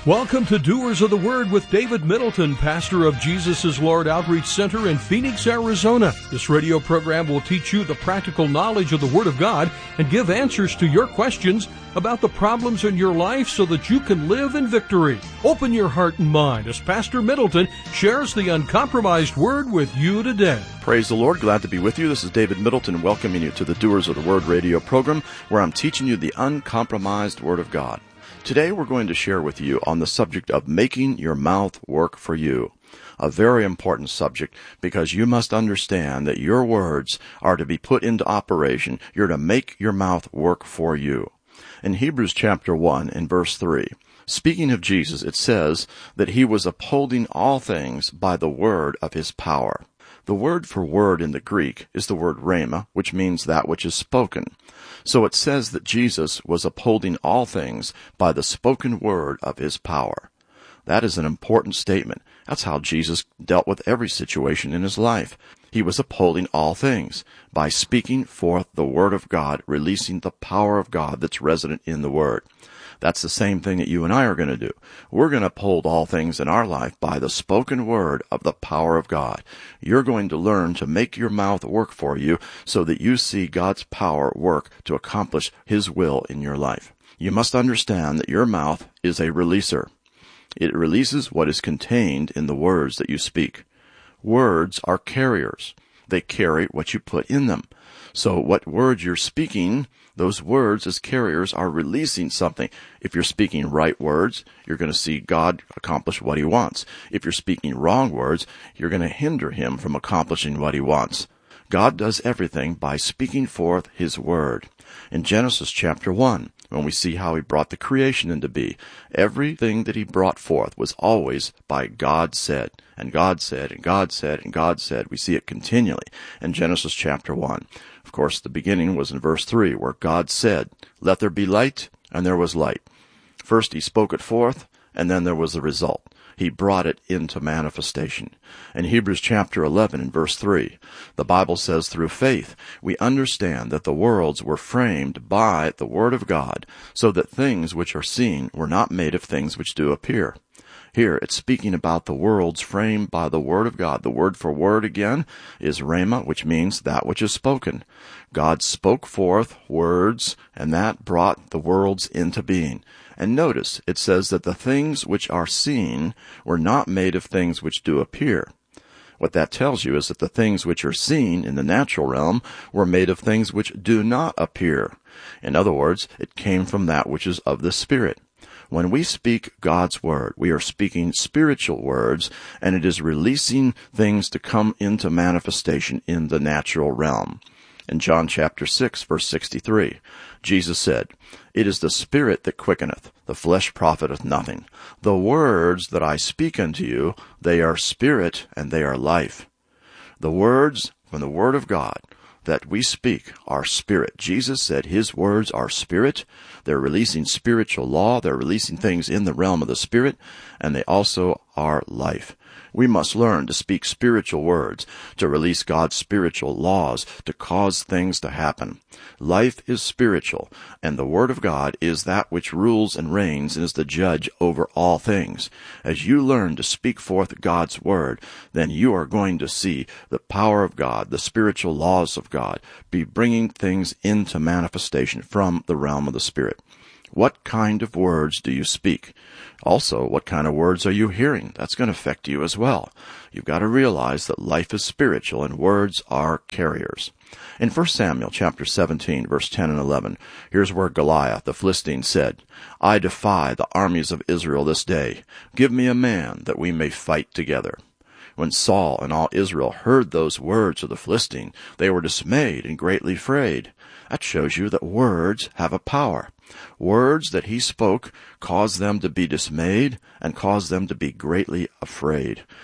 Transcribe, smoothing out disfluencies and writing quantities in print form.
Welcome to Doers of the Word with David Middleton, pastor of Jesus is Lord Outreach Center in Phoenix, Arizona. This radio program will teach you the practical knowledge of the Word of God and give answers to your questions about the problems in your life so that you can live in victory. Open your heart and mind as Pastor Middleton shares the uncompromised Word with you today. Praise the Lord. Glad to be with you. This is David Middleton welcoming you to the Doers of the Word radio program, where I'm teaching you the uncompromised Word of God. Today we're going to share with you on the subject of making your mouth work for you. A very important subject, because you must understand that your words are to be put into operation. You're to make your mouth work for you. In Hebrews chapter 1 and verse 3, speaking of Jesus, it says that he was upholding all things by the word of his power. The word for word in the Greek is the word rhema, which means that which is spoken. So it says that Jesus was upholding all things by the spoken word of his power. That is an important statement. That's how Jesus dealt with every situation in his life. He was upholding all things by speaking forth the word of God, releasing the power of God that's resident in the word. That's the same thing that you and I are going to do. We're going to uphold all things in our life by the spoken word of the power of God. You're going to learn to make your mouth work for you so that you see God's power work to accomplish his will in your life. You must understand that your mouth is a releaser. It releases what is contained in the words that you speak. Words are carriers. They carry what you put in them. So what words you're speaking, those words as carriers are releasing something. If you're speaking right words, you're going to see God accomplish what he wants. If you're speaking wrong words, you're going to hinder him from accomplishing what he wants. God does everything by speaking forth his word. In Genesis chapter 1, when we see how he brought the creation into being, everything that he brought forth was always by God said. And God said, and God said, and God said. We see it continually in Genesis chapter 1. Of course, the beginning was in verse 3, where God said, "Let there be light," and there was light. First he spoke it forth, and then there was the result. He brought it into manifestation. In Hebrews chapter 11 and verse 3, the Bible says, "Through faith we understand that the worlds were framed by the word of God, so that things which are seen were not made of things which do appear." Here it's speaking about the worlds framed by the word of God. The word for word again is rhema, which means that which is spoken. God spoke forth words, and that brought the worlds into being. And notice, it says that the things which are seen were not made of things which do appear. What that tells you is that the things which are seen in the natural realm were made of things which do not appear. In other words, it came from that which is of the Spirit. When we speak God's word, we are speaking spiritual words, and it is releasing things to come into manifestation in the natural realm. In John chapter 6, verse 63, Jesus said, "It is the Spirit that quickeneth, the flesh profiteth nothing. The words that I speak unto you, they are spirit and they are life." The words from the word of God that we speak are spirit. Jesus said his words are spirit. They're releasing spiritual law. They're releasing things in the realm of the spirit, and they also are life. We must learn to speak spiritual words, to release God's spiritual laws, to cause things to happen. Life is spiritual, and the Word of God is that which rules and reigns and is the judge over all things. As you learn to speak forth God's Word, then you are going to see the power of God, the spiritual laws of God, be bringing things into manifestation from the realm of the Spirit. What kind of words do you speak? Also, what kind of words are you hearing? That's going to affect you as well. You've got to realize that life is spiritual and words are carriers. In 1 Samuel chapter 17, verse 10 and 11, here's where Goliath, the Philistine, said, "I defy the armies of Israel this day. Give me a man that we may fight together." When Saul and all Israel heard those words of the Philistine, they were dismayed and greatly afraid. That shows you that words have a power. Words that he spoke caused them to be dismayed and caused them to be greatly afraid.